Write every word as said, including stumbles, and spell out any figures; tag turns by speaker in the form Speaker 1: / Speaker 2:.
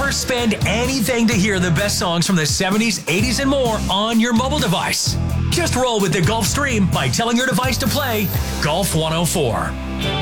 Speaker 1: Never spend anything to hear the best songs from the seventies, eighties, and more on your mobile device. Just roll with the Gulf Stream by telling your device to play Golf one oh four.